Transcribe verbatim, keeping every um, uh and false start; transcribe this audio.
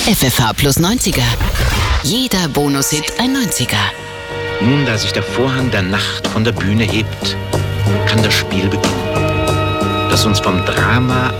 F F H plus neunziger. Jeder Bonushit ein neunziger. Nun, da sich der Vorhang der Nacht von der Bühne hebt, kann das Spiel beginnen, das uns vom Drama